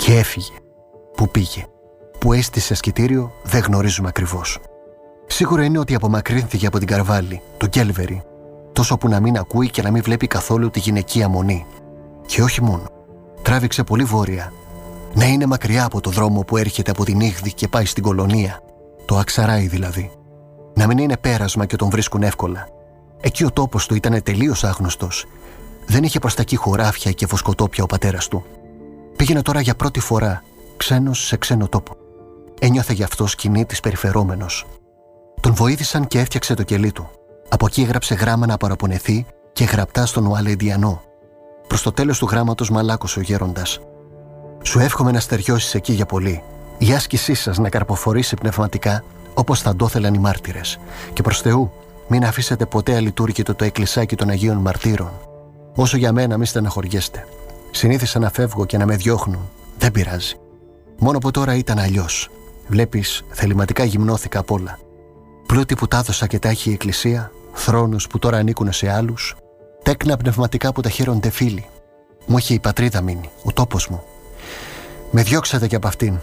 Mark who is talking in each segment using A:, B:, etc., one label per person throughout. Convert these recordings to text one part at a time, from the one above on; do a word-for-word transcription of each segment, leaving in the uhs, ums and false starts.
A: Και έφυγε. Πού πήγε, που έστησε ασκητήριο, δεν γνωρίζουμε ακριβώς. Σίγουρο είναι ότι απομακρύνθηκε από την Καρβάλη, τον Κέλβερη, τόσο που να μην ακούει και να μην βλέπει καθόλου τη γυναικεία μονή. Και όχι μόνο. Τράβηξε πολύ βόρεια. Να είναι μακριά από το δρόμο που έρχεται από την Ήγδη και πάει στην Κολονία, το Αξαράι δηλαδή. Να μην είναι πέρασμα και τον βρίσκουν εύκολα. Εκεί ο τόπος του ήταν τελείως άγνωστος. Δεν είχε προς τα εκεί χωράφια και βοσκοτόπια ο πατέρας του. Πήγαινε τώρα για πρώτη φορά, ξένος σε ξένο τόπο. Ένιωθε γι' αυτό σκηνή της περιφερόμενος. Τον βοήθησαν και έφτιαξε το κελί του. Από εκεί έγραψε γράμμα να παραπονεθεί και γραπτά στον Ουαλεντιανό. Προς το τέλος του γράμματος μαλάκωσε ο γέροντας. Σου εύχομαι να στεριώσεις εκεί για πολύ. Η άσκησή σας να καρποφορήσει πνευματικά όπως θα το ήθελαν οι μάρτυρες. Και προς Θεού, μην αφήσετε ποτέ αλειτουργήτο το εκκλησάκι των Αγίων Μαρτύρων. Όσο για μένα, μη στεναχωριέστε. Συνήθισα να φεύγω και να με διώχνουν. Δεν πειράζει. Μόνο που τώρα ήταν αλλιώς. Βλέπεις, θεληματικά γυμνώθηκα απ' όλα. Πλούτη που τα έδωσα και τα έχει η Εκκλησία, θρόνους που τώρα ανήκουν σε άλλους, τέκνα πνευματικά που τα χαίρονται φίλοι. Μου έχει η πατρίδα μείνει, ο τόπος μου. Με διώξατε κι από αυτήν.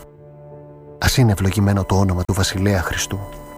A: Ας είναι ευλογημένο το όνομα του Βασιλέα Χριστού.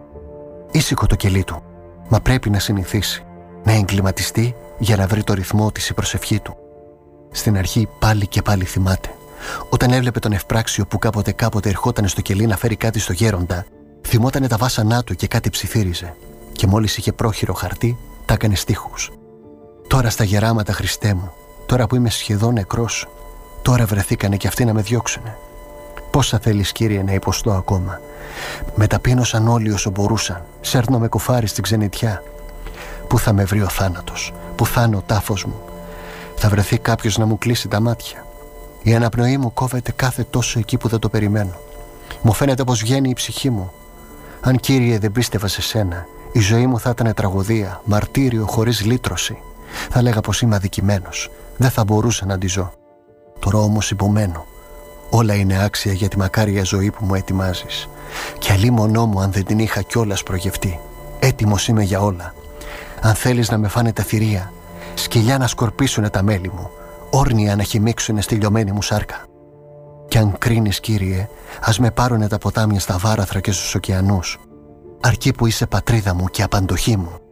A: Ήσυχο το κελί του, μα πρέπει να συνηθίσει, να εγκληματιστεί για να βρει το ρυθμό της η προσευχή του. Στην αρχή πάλι και πάλι θυμάται. Όταν έβλεπε τον ευπράξιο που κάποτε κάποτε ερχόταν στο κελί να φέρει κάτι στο γέροντα, θυμότανε τα βάσανά του και κάτι ψιθύριζε. Και μόλις είχε πρόχειρο χαρτί, τα έκανε στίχους. Τώρα στα γεράματα, Χριστέ μου, τώρα που είμαι σχεδόν νεκρός, τώρα βρεθήκανε κι αυτοί να με διώξουνε. Πόσα θέλεις, Κύριε, να υποστώ ακόμα. Με ταπείνωσαν όλοι όσο μπορούσαν. Σέρνω με κουφάρι στην ξενιτιά. Πού θα με βρει ο θάνατος, πού θα είναι ο τάφος μου. Θα βρεθεί κάποιος να μου κλείσει τα μάτια. Η αναπνοή μου κόβεται κάθε τόσο εκεί που δεν το περιμένω. Μου φαίνεται πως βγαίνει η ψυχή μου. Αν, Κύριε, δεν πίστευα σε σένα, η ζωή μου θα ήταν τραγωδία, μαρτύριο χωρίς λύτρωση. Θα λέγα πως είμαι αδικημένος. Δεν θα μπορούσα να τη ζω. Τώρα όμως υπομένω. Όλα είναι άξια για τη μακάρια ζωή που μου ετοιμάζεις. Και αλίμονό μου αν δεν την είχα κιόλας προγευτεί. Έτοιμος είμαι για όλα. Αν θέλεις να με φάνε τα θηρία, σκυλιά να σκορπίσουνε τα μέλη μου, όρνια να χυμίξουνε στη λιωμένη μου σάρκα. Κι αν κρίνεις, Κύριε, ας με πάρουνε τα ποτάμια στα βάραθρα και στους ωκεανούς. Αρκεί που είσαι πατρίδα μου και απαντοχή μου.